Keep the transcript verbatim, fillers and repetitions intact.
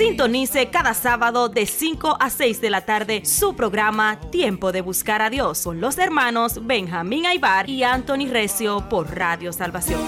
Sintonice cada sábado de cinco a seis de la tarde su programa Tiempo de Buscar a Dios con los hermanos Benjamín Aybar y Anthony Recio por Radio Salvación.